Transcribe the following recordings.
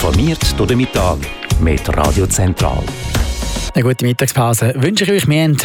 Informiert durch den Mittag mit Radio Zentral. Eine gute Mittagspause wünsche ich euch. Wir haben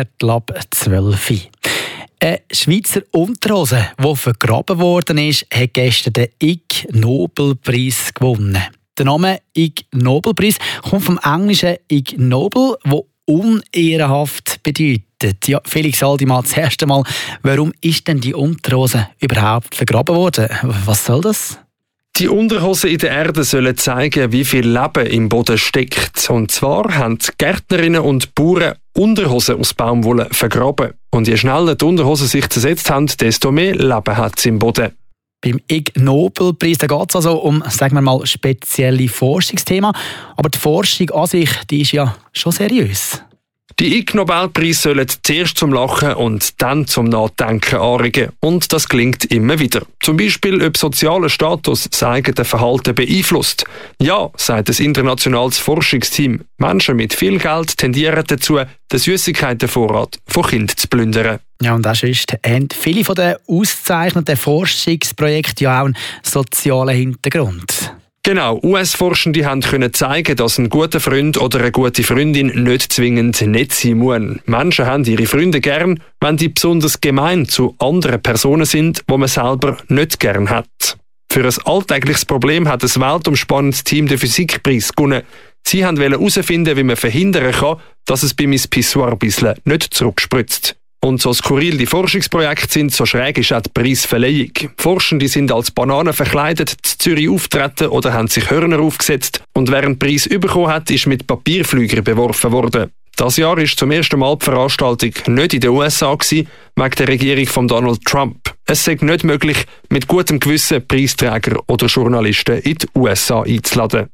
11:45. Eine Schweizer Unterhose, die vergraben worden ist, hat gestern den Ig Nobel-Preis gewonnen. Der Name Ig Nobel-Preis kommt vom englischen Ig Nobel, wo unehrenhaft bedeutet. Ja, Felix Aldimann, das erste Mal, warum ist denn die Unterhose überhaupt vergraben worden? Was soll das? Die Unterhosen in der Erde sollen zeigen, wie viel Leben im Boden steckt. Und zwar haben die Gärtnerinnen und Bauern Unterhosen aus Baumwolle vergraben. Und je schneller die Unterhosen sich zersetzt haben, desto mehr Leben hat es im Boden. Beim Ig Nobel-Preis geht es also um, sagen wir mal, spezielle Forschungsthemen. Aber die Forschung an sich, die ist ja schon seriös. Die Ig Nobelpreise sollen zuerst zum Lachen und dann zum Nachdenken anregen. Und das gelingt immer wieder. Zum Beispiel, ob sozialer Status das eigene Verhalten beeinflusst. Ja, sagt das internationales Forschungsteam. Menschen mit viel Geld tendieren dazu, den Süssigkeitenvorrat von Kindern zu plündern. Ja, und auch sonst haben viele von den ausgezeichneten Forschungsprojekten ja auch einen sozialen Hintergrund. Genau, US-Forschende können zeigen, dass ein guter Freund oder eine gute Freundin nicht zwingend nett sein muss. Menschen haben ihre Freunde gern, wenn die besonders gemein zu anderen Personen sind, die man selber nicht gern hat. Für ein alltägliches Problem hat das weltumspannendes Team den Physikpreis gewonnen. Sie wollten herausfinden, wie man verhindern kann, dass es bei meinem Pissoir ein bisschen nicht zurückspritzt. Und so skurril die Forschungsprojekte sind, so schräg ist auch die Preisverleihung. Forschende sind als Bananen verkleidet, in Zürich auftreten oder haben sich Hörner aufgesetzt. Und wer einen Preis bekommen hat, ist mit Papierflügern beworfen worden. Das Jahr war zum ersten Mal die Veranstaltung nicht in den USA, wegen der Regierung von Donald Trump. Es sei nicht möglich, mit gutem Gewissen Preisträger oder Journalisten in die USA einzuladen.